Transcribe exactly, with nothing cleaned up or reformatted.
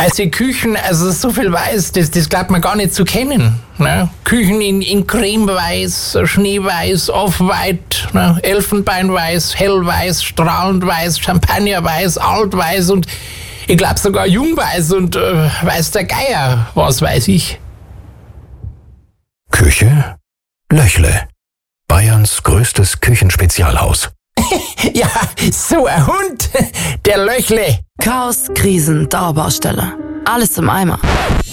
weiße Küchen, also so viel weiß, das, das glaubt man gar nicht zu kennen. Ne? Küchen in, in Cremeweiß, Schneeweiß, Off-White, ne? Elfenbeinweiß, Hellweiß, Strahlendweiß, Champagnerweiß, Altweiß und ich glaube sogar Jungweiß und äh, weiß der Geier, was weiß ich. Küche Löchle. Bayerns größtes Küchenspezialhaus. Ja, so ein Hund, der Löchle. Chaos, Krisen, Dauerbaustelle. Alles im Eimer.